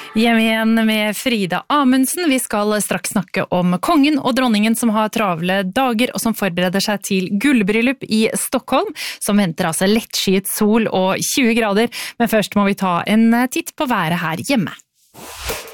Hjemme igjen med Frida Amundsen. Vi skal straks snakke om kongen og dronningen som har travle dager og som forbereder seg til gullbryllup i Stockholm, som venter altså lettskyet sol og 20 grader. Men først må vi ta en titt på været her hjemme.